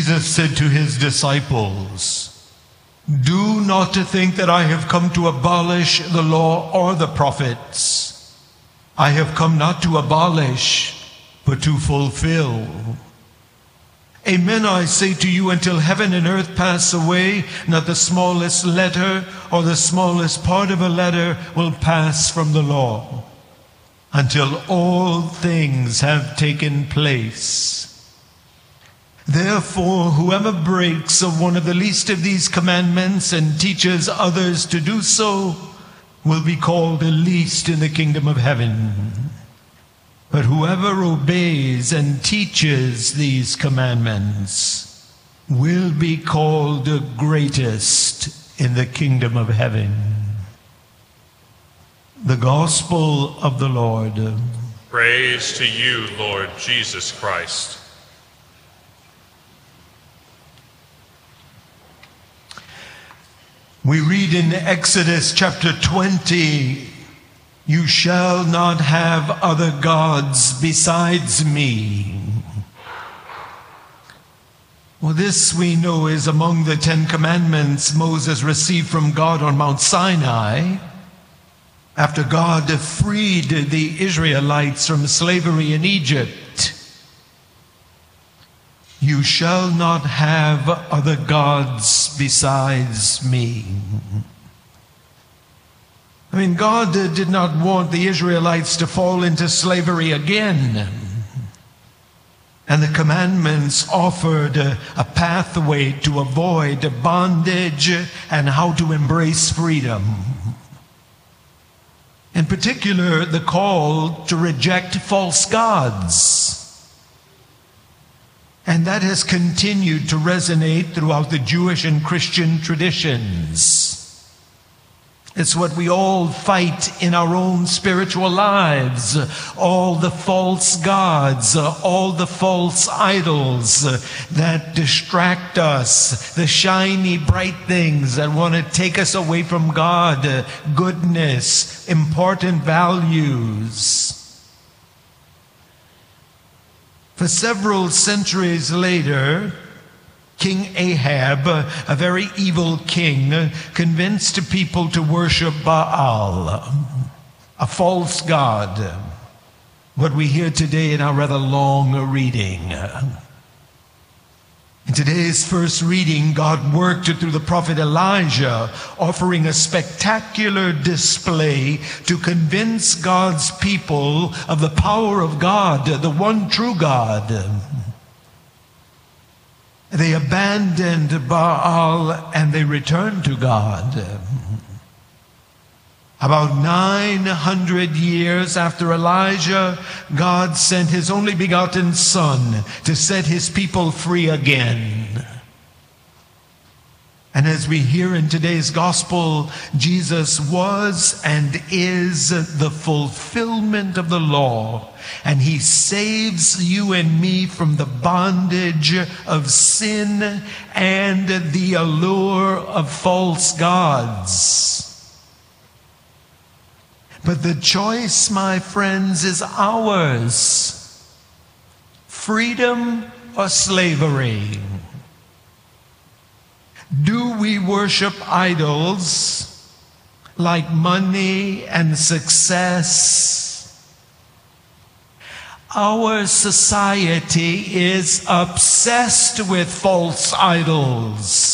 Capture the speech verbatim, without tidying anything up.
Jesus said to his disciples, "Do not think that I have come to abolish the law or the prophets. I have come not to abolish, but to fulfill. Amen, I say to you, until heaven and earth pass away, not the smallest letter or the smallest part of a letter will pass from the law, until all things have taken place. Therefore, whoever breaks of one of the least of these commandments and teaches others to do so will be called the least in the kingdom of heaven. But whoever obeys and teaches these commandments will be called the greatest in the kingdom of heaven." The Gospel of the Lord. Praise to you, Lord Jesus Christ. We read in Exodus chapter twenty, "You shall not have other gods besides me." Well, this we know is among the Ten Commandments Moses received from God on Mount Sinai, after God freed the Israelites from slavery in Egypt. "You shall not have other gods besides me." I mean, God did not want the Israelites to fall into slavery again. And the commandments offered a, a pathway to avoid bondage and how to embrace freedom. In particular, the call to reject false gods. And that has continued to resonate throughout the Jewish and Christian traditions. It's what we all fight in our own spiritual lives. All the false gods, all the false idols that distract us, the shiny, bright things that want to take us away from God, goodness, important values. For several centuries later, King Ahab, a very evil king, convinced people to worship Baal, a false god. What we hear today in our rather long reading. In today's first reading, God worked through the prophet Elijah, offering a spectacular display to convince God's people of the power of God, the one true God. They abandoned Baal and they returned to God. About nine hundred years after Elijah, God sent his only begotten Son to set his people free again. And as we hear in today's gospel, Jesus was and is the fulfillment of the law. And he saves you and me from the bondage of sin and the allure of false gods. But the choice, my friends, is ours. Freedom or slavery? Do we worship idols like money and success? Our society is obsessed with false idols.